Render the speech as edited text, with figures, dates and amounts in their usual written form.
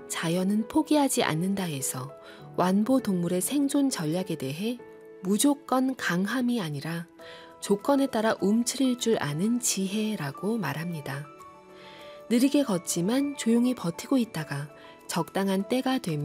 자연은 포기하지 않는다에서 완보 동물의 생존 전략에 대해 무조건 강함이 아니라 조건에 따라 움츠릴 줄 아는 지혜라고 말합니다. 느리게 걷지만 조용히 버티고 있다가 적당한 때가 되면